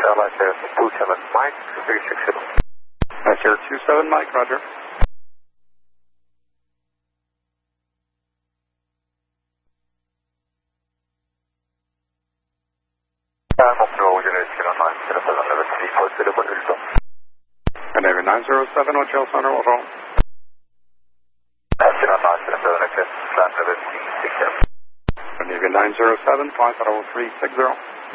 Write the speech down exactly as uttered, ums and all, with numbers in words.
L S two seven Mike, three six zero. S R two seven Mike, roger. Navy nine zero seven, Hotel Center, Hotel. Navy nine zero seven, five zero three six zero.